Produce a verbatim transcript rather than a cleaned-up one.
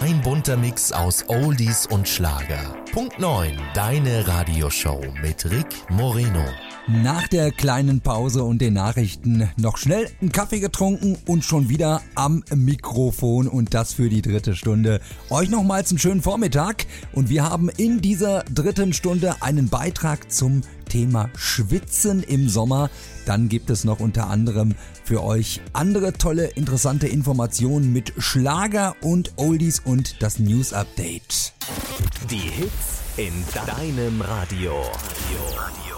Ein bunter Mix aus Oldies und Schlager. Punkt neun, deine Radioshow mit Rick Moreno. Nach der kleinen Pause und den Nachrichten noch schnell einen Kaffee getrunken und schon wieder am Mikrofon und das für die dritte Stunde. Euch nochmals einen schönen Vormittag und wir haben in dieser dritten Stunde einen Beitrag zum Thema Schwitzen im Sommer. Dann gibt es noch unter anderem für euch andere tolle, interessante Informationen mit Schlager und Oldies und das News Update. Die Hits in deinem Radio.